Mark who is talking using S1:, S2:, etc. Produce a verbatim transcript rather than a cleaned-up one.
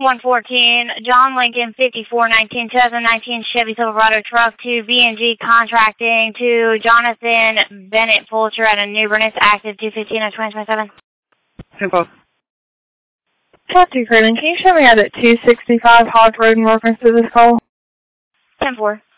S1: one fourteen, John Lincoln, fifty-four nineteen, twenty nineteen Chevy Silverado truck to B and G Contracting to Jonathan Bennett Fulcher at a New Berners, active two fifteen of twenty twenty-seven.
S2: Simple.
S3: Taxi Freeman, can you show me out at two sixty-five Hodge Road in reference to this call?
S1: ten four.